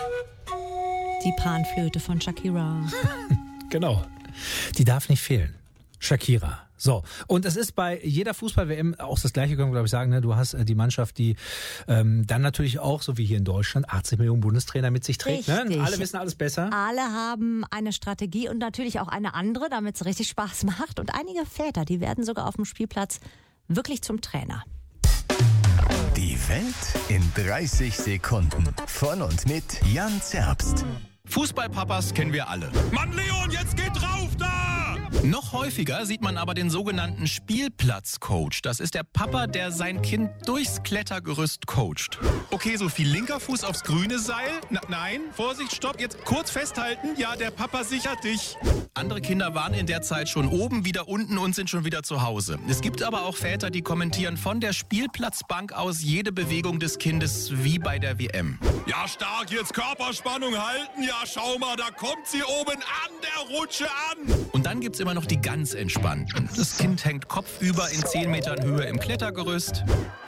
Die Panflöte von Shakira. Genau. Die darf nicht fehlen. Shakira. So, und es ist bei jeder Fußball-WM auch das Gleiche, können wir glaube ich sagen. Ne? Du hast die Mannschaft, die dann natürlich auch, so wie hier in Deutschland, 80 Millionen Bundestrainer mit sich trägt. Ne? Alle wissen alles besser. Alle haben eine Strategie und natürlich auch eine andere, damit es richtig Spaß macht. Und einige Väter, die werden sogar auf dem Spielplatz wirklich zum Trainer. Die Welt in 30 Sekunden. Von und mit Jan Zerbst. Fußballpapas kennen wir alle. Mann, Leon, jetzt geht drauf da! Noch häufiger sieht man aber den sogenannten Spielplatzcoach. Das ist der Papa, der sein Kind durchs Klettergerüst coacht. Okay, Sophie, linker Fuß aufs grüne Seil. Nein, Vorsicht, stopp, jetzt kurz festhalten. Ja, der Papa sichert dich. Andere Kinder waren in der Zeit schon oben, wieder unten und sind schon wieder zu Hause. Es gibt aber auch Väter, die kommentieren von der Spielplatzbank aus jede Bewegung des Kindes wie bei der WM. Ja, stark, jetzt Körperspannung halten. Ja, schau mal, da kommt sie oben an der Rutsche an. Und dann gibt's immer noch die ganz Entspannten. Das Kind hängt kopfüber in 10 Metern Höhe im Klettergerüst.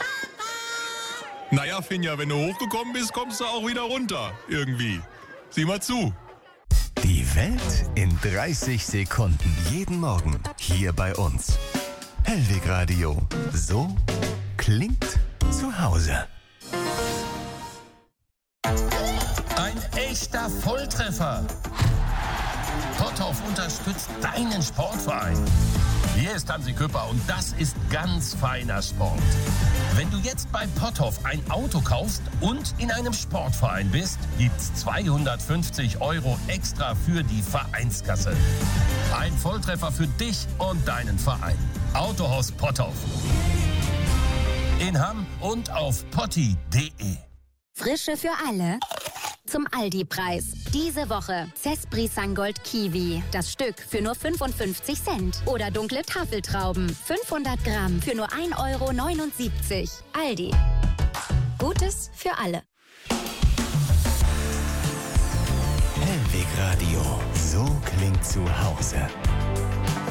Naja, Finja, wenn du hochgekommen bist, kommst du auch wieder runter. Irgendwie. Sieh mal zu. Die Welt in 30 Sekunden. Jeden Morgen hier bei uns. Hellwig Radio. So klingt zu Hause. Ein echter Volltreffer. Potthoff unterstützt deinen Sportverein. Hier ist Hansi Küpper und das ist ganz feiner Sport. Wenn du jetzt bei Potthoff ein Auto kaufst und in einem Sportverein bist, gibt's 250 € extra für die Vereinskasse. Ein Volltreffer für dich und deinen Verein. Autohaus Potthoff. In Hamm und auf potti.de. Frische für alle. Zum Aldi-Preis. Diese Woche Cespri Sangold Kiwi. Das Stück für nur 55 Cent. Oder dunkle Tafeltrauben. 500 Gramm für nur 1,79 €. Aldi. Gutes für alle. Hellwig Radio. So klingt zu Hause.